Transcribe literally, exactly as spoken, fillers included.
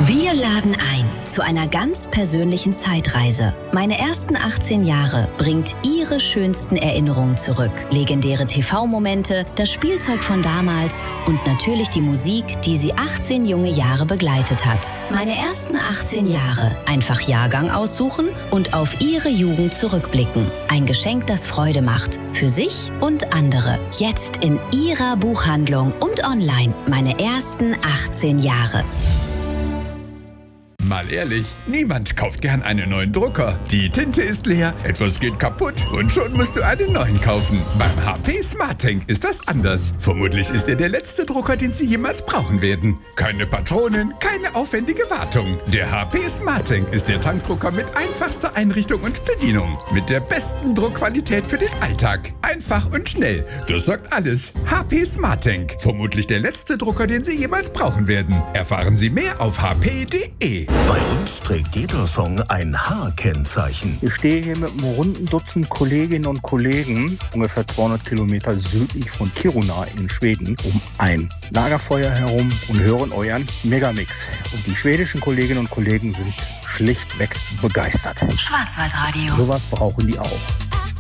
Wir laden ein zu einer ganz persönlichen Zeitreise. Meine ersten achtzehn Jahre bringt Ihre schönsten Erinnerungen zurück. Legendäre T V-Momente, das Spielzeug von damals und natürlich die Musik, die Sie achtzehn junge Jahre begleitet hat. Meine ersten achtzehn Jahre. Einfach Jahrgang aussuchen und auf Ihre Jugend zurückblicken. Ein Geschenk, das Freude macht. Für sich und andere. Jetzt in Ihrer Buchhandlung und online. Meine ersten achtzehn Jahre. Mal ehrlich, niemand kauft gern einen neuen Drucker. Die Tinte ist leer, etwas geht kaputt und schon musst du einen neuen kaufen. Beim H P SmartTank ist das anders. Vermutlich ist er der letzte Drucker, den Sie jemals brauchen werden. Keine Patronen, keine aufwendige Wartung. Der H P SmartTank ist der Tankdrucker mit einfachster Einrichtung und Bedienung. Mit der besten Druckqualität für den Alltag. Einfach und schnell. Das sagt alles. H P SmartTank. Vermutlich der letzte Drucker, den Sie jemals brauchen werden. Erfahren Sie mehr auf h p punkt d e. Bei uns trägt jeder Song ein H-Kennzeichen. Ich stehe hier mit einem runden Dutzend Kolleginnen und Kollegen, ungefähr zweihundert Kilometer südlich von Kiruna in Schweden, um ein Lagerfeuer herum und hören euren Megamix. Und die schwedischen Kolleginnen und Kollegen sind schlichtweg begeistert. Schwarzwaldradio. Sowas brauchen die auch.